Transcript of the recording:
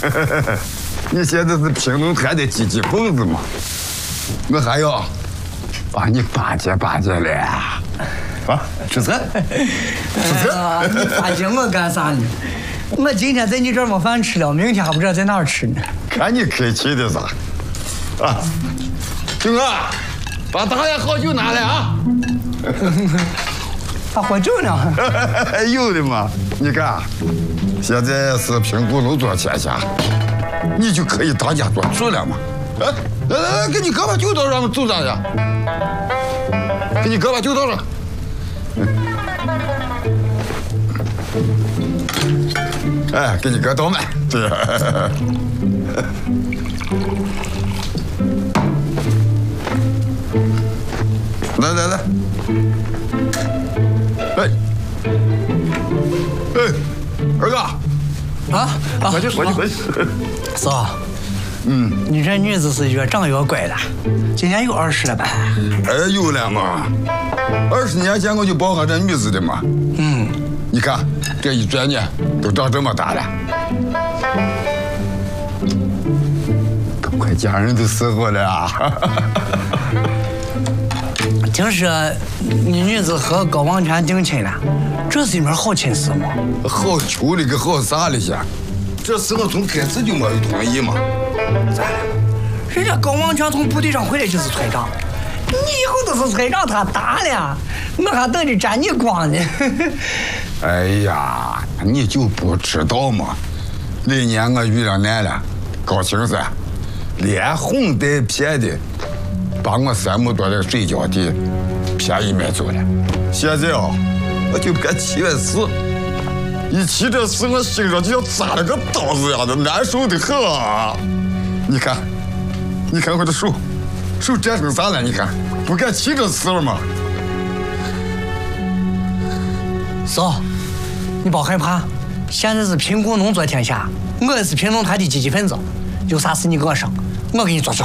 你现在是平农团的积极分子嘛，我还要帮你巴结巴结嘞。啊，吃菜，吃菜。 你巴结我干啥呢？我今天在你这儿没饭吃了，明天还不知道在哪儿吃呢。 看你客气的啥？啊，兄哥，把大爷好酒拿来啊！ 还喝酒呢？ 有的嘛，你看，现在是评估农作天下，你就可以当家做主了嘛。哎，来，给你哥把酒倒上，走上去。给你哥把酒倒上。哎，给你哥倒满。对。来，哎，二哥， 回去。嫂，你这女子是越长越乖了，今年有20了吧？ 哎，有了嘛，20年前我就抱上这女子的嘛。你看这一转年都长这么大了，都快嫁人的时候了啊！ 听说你女子和高王全定亲了，这是一门好亲事吗？ 好求了个好啥了些？这事我从开始就没有同意嘛。 咋了？人家高王全从部队上回来就是村长，你以后都是村长，他大了，我还等着沾你光呢。 哎呀，你就不知道嘛！那年我遇上难了，高兴噻，连哄带骗的，把我3亩多的水浇地便宜买走了。现在啊，我就不敢起这事，一提这事，我心上就像扎了个刀子一样的，难受的很啊！你看我的手粘成啥了？你看，不敢提这事了吗？ 嫂，你别害怕，现在是评估农作天下，我也是评农团的积极分子，有啥事你给我说，我给你做主。